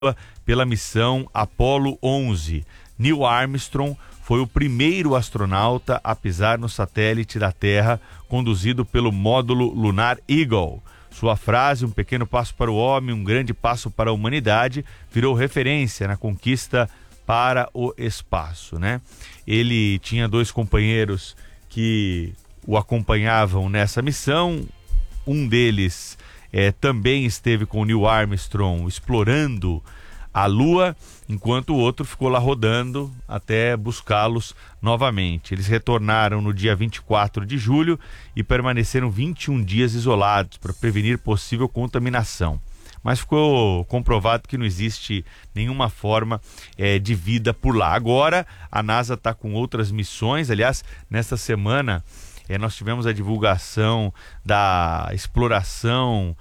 pela missão Apollo 11. Neil Armstrong foi o primeiro astronauta a pisar no satélite da Terra, conduzido pelo módulo lunar Eagle. Sua frase, um pequeno passo para o homem, um grande passo para a humanidade, virou referência na conquista para o espaço, né? Ele tinha 2 companheiros que o acompanhavam nessa missão. Um deles também esteve com o Neil Armstrong explorando a Lua, enquanto o outro ficou lá rodando até buscá-los novamente. Eles retornaram no dia 24 de julho e permaneceram 21 dias isolados para prevenir possível contaminação. Mas ficou comprovado que não existe nenhuma forma de vida por lá. Agora, a NASA está com outras missões. Aliás, nesta semana, nós tivemos a divulgação da exploração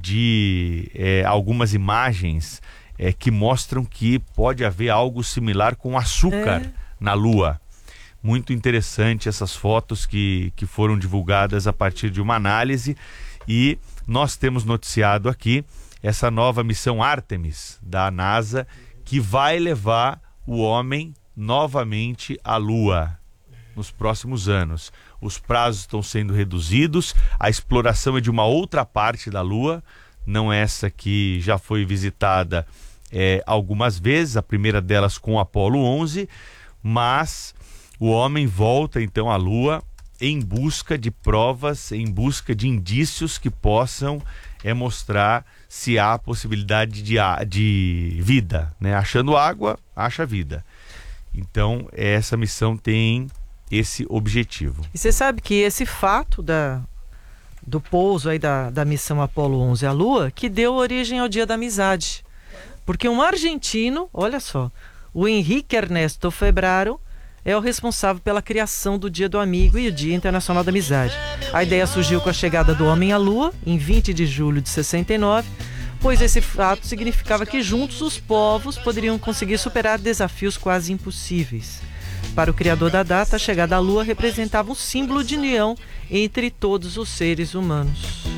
de algumas imagens que mostram que pode haver algo similar com açúcar na Lua. Muito interessante essas fotos que foram divulgadas a partir de uma análise, e nós temos noticiado aqui essa nova missão Artemis da NASA, que vai levar o homem novamente à Lua nos próximos anos. Os prazos estão sendo reduzidos, a exploração é de uma outra parte da Lua, não essa que já foi visitada algumas vezes, a primeira delas com o Apollo 11, mas o homem volta então à Lua em busca de provas, em busca de indícios que possam mostrar se há possibilidade de vida, né? Achando água, acha vida. Então essa missão tem esse objetivo. E você sabe que esse fato do pouso aí da missão Apollo 11 à Lua, que deu origem ao Dia da Amizade. Porque um argentino, olha só, o Henrique Ernesto Febraro, é o responsável pela criação do Dia do Amigo e o Dia Internacional da Amizade. A ideia surgiu com a chegada do homem à Lua, em 20 de julho de 69, pois esse fato significava que juntos os povos poderiam conseguir superar desafios quase impossíveis. Para o criador da data, a chegada à Lua representava um símbolo de união entre todos os seres humanos.